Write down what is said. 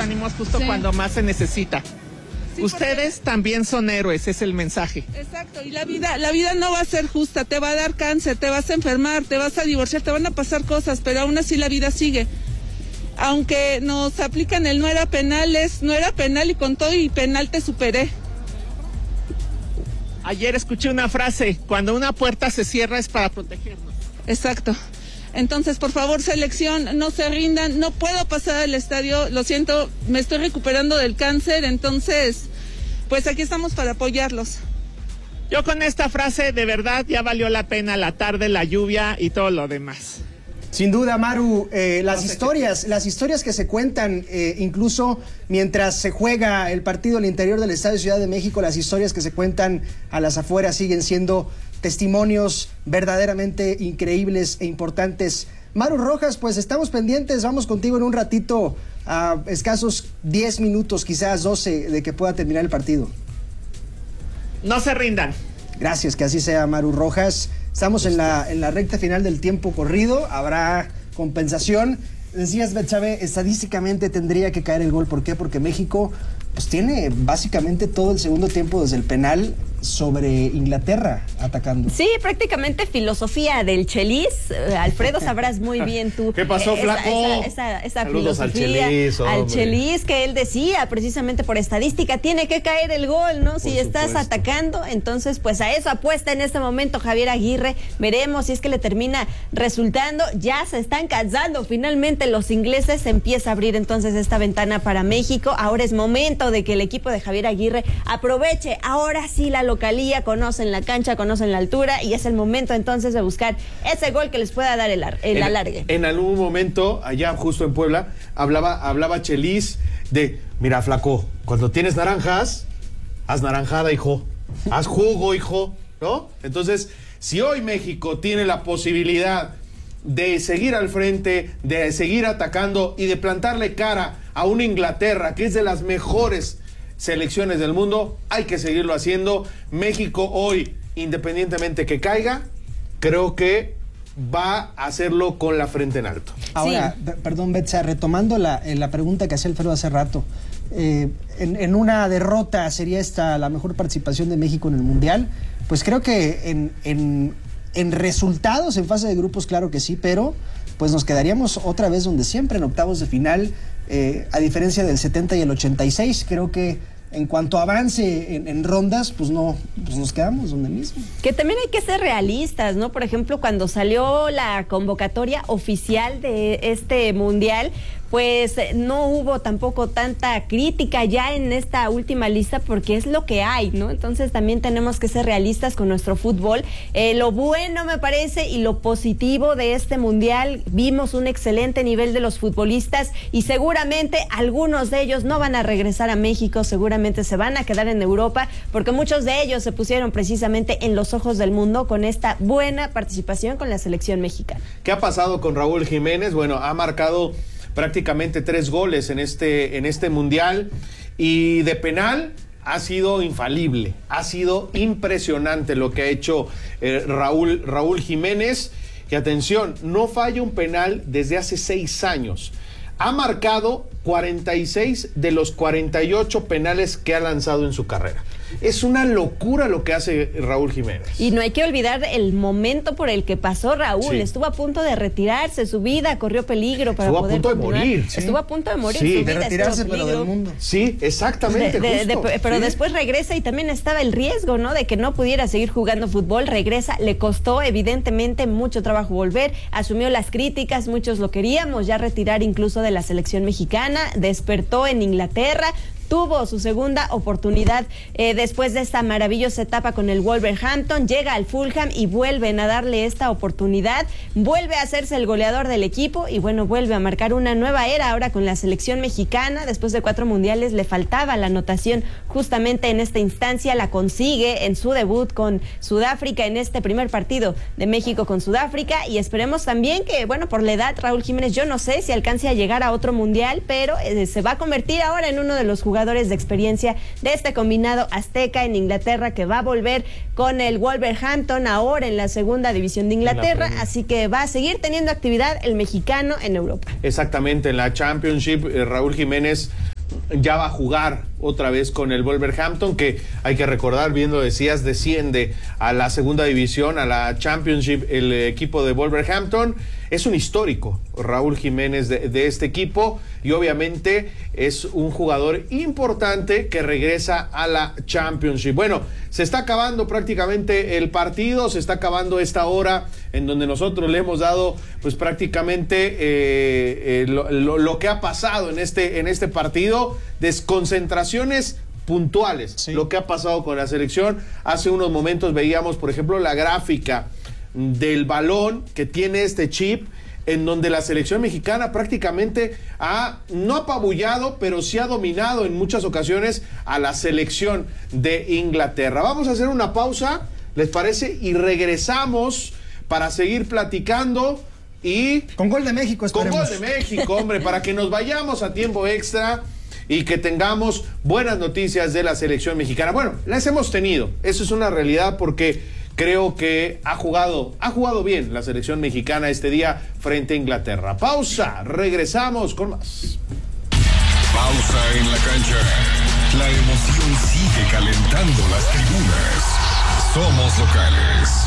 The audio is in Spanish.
ánimos justo cuando más se necesita. Sí, ustedes también son héroes, es el mensaje. Exacto, y la vida no va a ser justa, te va a dar cáncer, te vas a enfermar, te vas a divorciar, te van a pasar cosas, pero aún así la vida sigue. Aunque nos aplican el no era penal y con todo y penal te superé. Ayer escuché una frase, cuando una puerta se cierra es para protegernos. Exacto. Entonces, por favor, selección, no se rindan, no puedo pasar al estadio, lo siento, me estoy recuperando del cáncer, entonces, pues aquí estamos para apoyarlos. Yo con esta frase, de verdad, ya valió la pena la tarde, la lluvia y todo lo demás. Sin duda, Maru, las historias que se cuentan, incluso mientras se juega el partido al interior del Estadio Ciudad de México, las historias que se cuentan a las afueras siguen siendo testimonios verdaderamente increíbles e importantes. Maru Rojas, pues estamos pendientes, vamos contigo en un ratito, a escasos 10 minutos, quizás 12, de que pueda terminar el partido. No se rindan. Gracias, que así sea, Maru Rojas. Estamos en la recta final del tiempo corrido, habrá compensación. Decías, Betsabe, estadísticamente tendría que caer el gol. ¿Por qué? Porque México pues tiene básicamente todo el segundo tiempo desde el penal sobre Inglaterra atacando. Sí, prácticamente filosofía del Chelis. Alfredo, sabrás muy bien tú. ¿Qué pasó, flaco? Esa Saludos filosofía al Chelis, que él decía precisamente por estadística, tiene que caer el gol, ¿no? Si estás atacando, entonces pues a eso apuesta en este momento Javier Aguirre. Veremos si es que le termina resultando. Ya se están cansando finalmente los ingleses, se empieza a abrir entonces esta ventana para México. Ahora es momento de que el equipo de Javier Aguirre aproveche, ahora sí la localía, conocen la cancha, conocen la altura y es el momento entonces de buscar ese gol que les pueda dar el alargue. En algún momento, allá justo en Puebla, hablaba Chelis de, mira, flaco, cuando tienes naranjas, haz naranjada, hijo, haz jugo, hijo, ¿no? Entonces, si hoy México tiene la posibilidad de seguir al frente, de seguir atacando y de plantarle cara a una Inglaterra que es de las mejores selecciones del mundo, hay que seguirlo haciendo. México hoy, independientemente que caiga, creo que va a hacerlo con la frente en alto. Ahora, sí. Perdón, Betsa, retomando la pregunta que hacía Alfredo hace rato, en una derrota, ¿sería esta la mejor participación de México en el Mundial? Pues creo que en resultados, en fase de grupos, claro que sí, pero pues nos quedaríamos otra vez donde siempre, en octavos de final, a diferencia del 70 y el 86, creo que en cuanto avance en rondas, pues no, pues nos quedamos donde mismo. Que también hay que ser realistas, ¿no? Por ejemplo, cuando salió la convocatoria oficial de este Mundial, pues no hubo tampoco tanta crítica ya en esta última lista porque es lo que hay, ¿no? Entonces también tenemos que ser realistas con nuestro fútbol. Lo bueno, me parece, y lo positivo de este Mundial, vimos un excelente nivel de los futbolistas y seguramente algunos de ellos no van a regresar a México, seguramente se van a quedar en Europa porque muchos de ellos se pusieron precisamente en los ojos del mundo con esta buena participación con la selección mexicana. ¿Qué ha pasado con Raúl Jiménez? Bueno, ha marcado prácticamente 3 goles en este Mundial y de penal ha sido infalible, ha sido impresionante lo que ha hecho Raúl Jiménez, que atención, no falla un penal desde hace 6 años. Ha marcado 46 de los 48 penales que ha lanzado en su carrera. Es una locura lo que hace Raúl Jiménez. Y no hay que olvidar el momento por el que pasó Raúl. Sí. Estuvo a punto de retirarse, su vida corrió peligro para poder continuar. Estuvo a punto de morir. Sí. Estuvo a punto de morir. Sí, su vida de retirarse, pero del mundo. Sí, exactamente. Pero sí. Después regresa y también estaba el riesgo, ¿no? De que no pudiera seguir jugando fútbol. Regresa, le costó evidentemente mucho trabajo volver. Asumió las críticas, muchos lo queríamos ya retirar incluso de la selección mexicana. Despertó en Inglaterra. Tuvo su segunda oportunidad después de esta maravillosa etapa con el Wolverhampton, llega al Fulham y vuelven a darle esta oportunidad, vuelve a hacerse el goleador del equipo y bueno, vuelve a marcar una nueva era ahora con la selección mexicana. Después de 4 mundiales le faltaba la anotación justamente en esta instancia, la consigue en su debut con Sudáfrica en este primer partido de México con Sudáfrica y esperemos también que, bueno, por la edad, Raúl Jiménez, yo no sé si alcance a llegar a otro mundial, pero se va a convertir ahora en uno de los jugadores de experiencia de este combinado azteca en Inglaterra, que va a volver con el Wolverhampton ahora en la segunda división de Inglaterra, así que va a seguir teniendo actividad el mexicano en Europa. Exactamente, en la Championship, Raúl Jiménez ya va a jugar otra vez con el Wolverhampton, que hay que recordar, bien lo decías, desciende a la segunda división, a la Championship, el equipo de Wolverhampton. Es un histórico, Raúl Jiménez, de este equipo, y obviamente es un jugador importante que regresa a la Championship. Bueno, se está acabando prácticamente el partido, se está acabando esta hora en donde nosotros le hemos dado pues prácticamente lo que ha pasado en este partido, desconcentraciones puntuales, sí. Lo que ha pasado con la selección. Hace unos momentos veíamos, por ejemplo, la gráfica del balón que tiene este chip, en donde la selección mexicana prácticamente no ha apabullado, pero sí ha dominado en muchas ocasiones a la selección de Inglaterra. Vamos a hacer una pausa, ¿les parece? Y regresamos para seguir platicando y... Con gol de México, esperemos. Con gol de México, hombre, para que nos vayamos a tiempo extra y que tengamos buenas noticias de la selección mexicana. Bueno, las hemos tenido, eso es una realidad, porque creo que ha jugado bien la selección mexicana este día frente a Inglaterra. Pausa, regresamos con más. Pausa en la cancha. La emoción sigue calentando las tribunas. Somos locales.